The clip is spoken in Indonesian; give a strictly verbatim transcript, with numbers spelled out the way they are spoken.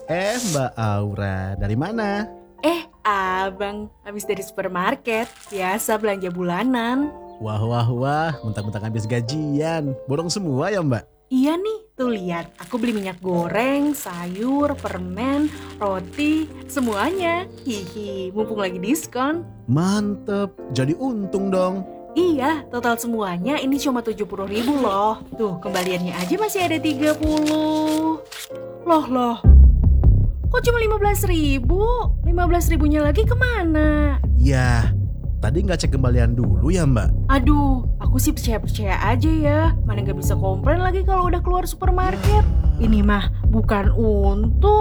Eh Mbak Aura, dari mana? Eh, abang, habis dari supermarket, biasa belanja bulanan. Wah wah wah, mentang-mentang habis gajian. Borong semua ya Mbak? Iya nih, tuh lihat, aku beli minyak goreng, sayur, permen, roti, semuanya. Hihi, mumpung lagi diskon. Mantep, jadi untung dong. Iya, total semuanya ini cuma tujuh puluh ribu loh. Tuh, kembaliannya aja masih ada tiga puluh. Loh, loh. Kok cuma lima belas ribu? lima belas ribunya lagi kemana? Ya, tadi nggak cek kembalian dulu ya Mbak? Aduh, aku sih percaya-percaya aja ya. Mana nggak bisa komplain lagi kalau udah keluar supermarket. Ini mah bukan untung.